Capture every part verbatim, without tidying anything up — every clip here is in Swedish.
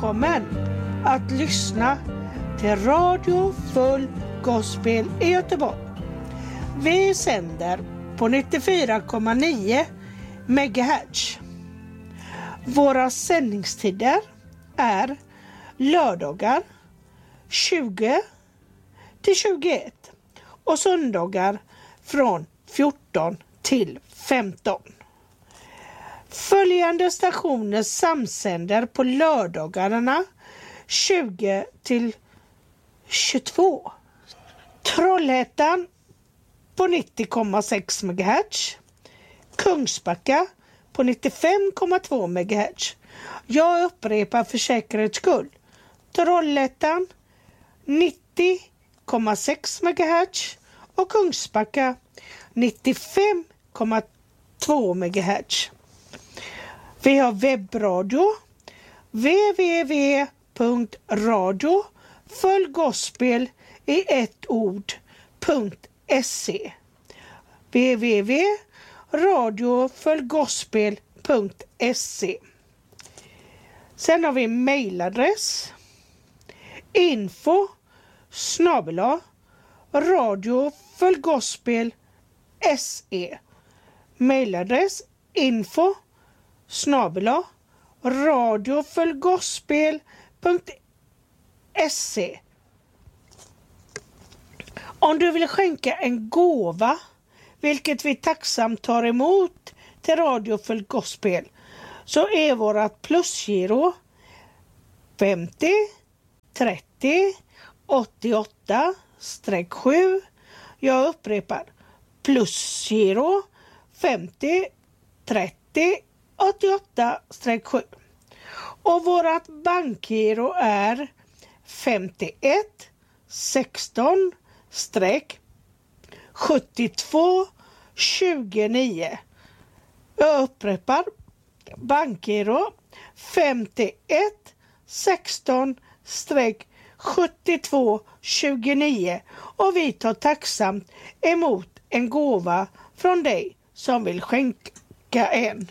välkommen att lyssna till Radio Full Gospel i Göteborg. Vi sänder på nittiofyra komma nio megahertz. Våra sändningstider är lördagar tjugo till tjugoett och söndagar från fjorton till femton. Följande stationer samsänder på lördagarna tjugo till tjugotvå. Trollhättan på nittio komma sex megahertz. Kungsbacka på nittiofem komma två megahertz. Jag upprepar för säkerhets skull. Trollhättan nittio komma sex megahertz och Kungsbacka nittiofem komma två megahertz. Vi har webbradio w w w punkt radio fullgospel i ett ord.se w w w punkt radio fullgospel punkt se. Sen har vi mailadress info snabel-a radio fullgospel se. Mailadress info snabel-a radio fullgospel punkt se. Om du vill skänka en gåva, vilket vi tacksamt tar emot till Radio Full Gospel, så är vårat plusgiro femtio trettio åttioåtta sju. Jag upprepar, plusgiro femtio trettio åttioåtta sju. Och vårat bankgiro är femtioett sexton sjuttiotvå tjugonio. Jag upprepar, bankgiro femtioett sexton sjuttiotvå tjugonio, och vi tar tacksamt emot en gåva från dig som vill skänka en.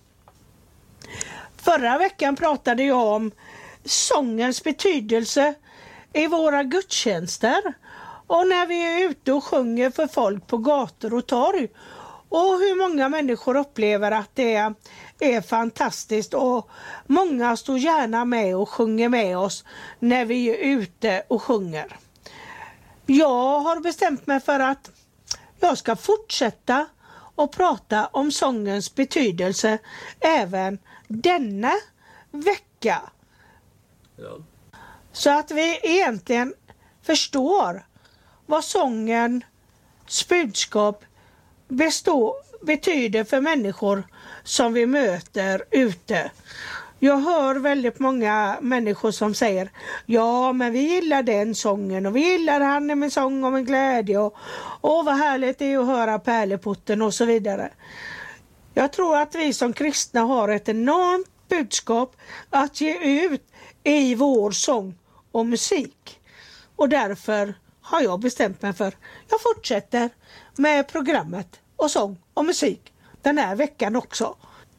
Förra veckan pratade jag om sångens betydelse i våra gudstjänster och när vi är ute och sjunger för folk på gator och torg, och hur många människor upplever att det är, är fantastiskt, och många står gärna med och sjunger med oss när vi är ute och sjunger. Jag har bestämt mig för att jag ska fortsätta och prata om sångens betydelse även denna vecka. Ja. Så att vi egentligen förstår vad sångens budskap består, betyder för människor som vi möter ute. Jag hör väldigt många människor som säger, ja men vi gillar den sången och vi gillar han med sång om en glädje och, och vad härligt det är att höra Pärleporten och så vidare. Jag tror att vi som kristna har ett enormt budskap att ge ut i vår sång och musik. Och därför har jag bestämt mig för, jag fortsätter med programmet och sång och musik den här veckan också.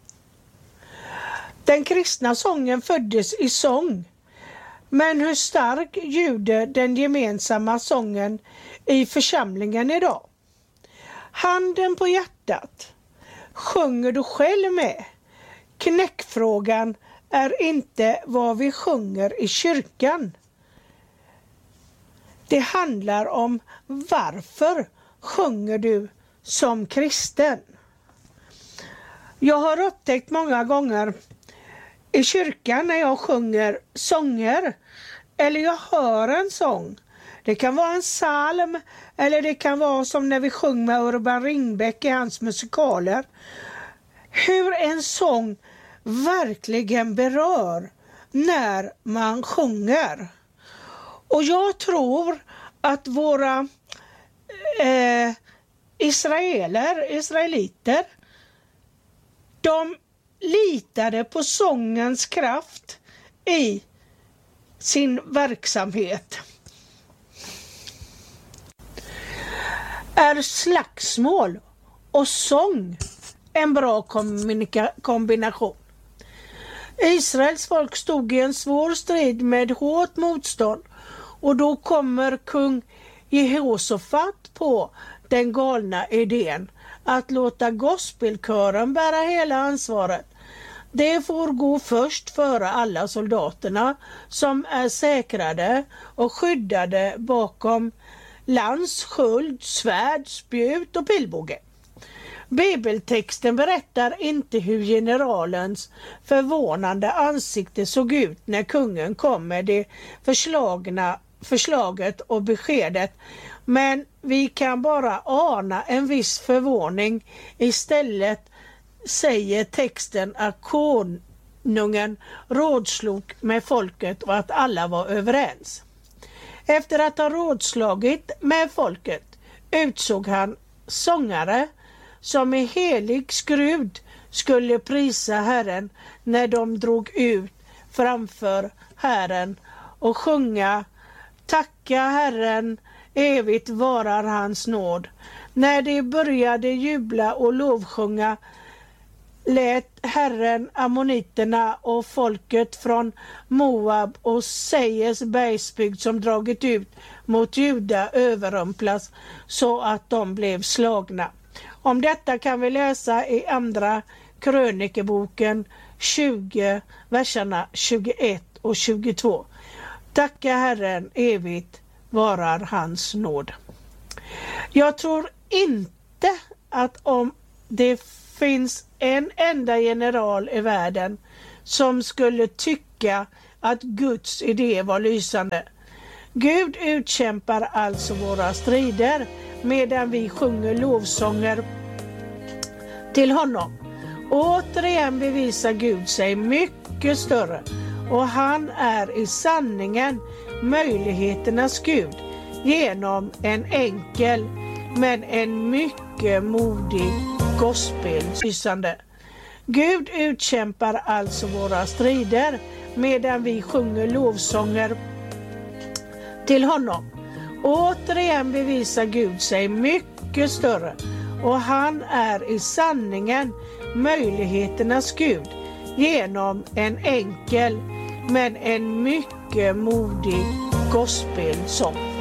Den kristna sången föddes i sång, men hur stark ljuder den gemensamma sången i församlingen idag? Handen på hjärtat, sjunger du själv med? Knäckfrågan är inte vad vi sjunger i kyrkan. Det handlar om varför sjunger du som kristen. Jag har upptäckt många gånger i kyrkan när jag sjunger sånger eller jag hör en sång. Det kan vara en psalm eller det kan vara som när vi sjunger med Urban Ringbäck i hans musikaler. Hur en sång verkligen berör när man sjunger. Och jag tror att våra eh, israeler, israeliter, de litade på sångens kraft i sin verksamhet. Är slagsmål och sång en bra kommunika- kombination? Israels folk stod i en svår strid med hårt motstånd, och då kommer kung Jehosafat på den galna idén att låta gospelkören bära hela ansvaret. Det får gå först före alla soldaterna som är säkrade och skyddade bakom lans, sköld, svärd, spjut och pilbåge. Bibeltexten berättar inte hur generalens förvånande ansikte såg ut när kungen kom med det förslagna, förslaget och beskedet, men vi kan bara ana en viss förvåning. Istället säger texten att konungen rådslog med folket och att alla var överens. Efter att ha rådslagit med folket utsåg han sångare som i helig skrud skulle prisa Herren när de drog ut framför Herren och sjunga: tacka Herren, evigt varar hans nåd. När de började jubla och lovsjunga lät Herren ammoniterna och folket från Moab och Seirs bergsbygd som dragit ut mot Juda överrumplas så att de blev slagna. Om detta kan vi läsa i andra krönikeboken tjugo, verserna tjugoett och tjugotvå. Tacka Herren, evigt varar hans nåd. Jag tror inte att om det finns en enda general i världen som skulle tycka att Guds idé var lysande. Gud utkämpar alltså våra strider medan vi sjunger lovsånger till honom. Återigen bevisar Gud sig mycket större, och han är i sanningen möjligheternas Gud genom en enkel men en mycket modig gospel. Gud utkämpar alltså våra strider medan vi sjunger lovsånger till honom. Återigen bevisar Gud sig mycket större, och han är i sanningen möjligheternas Gud genom en enkel men en mycket modig gospelsång.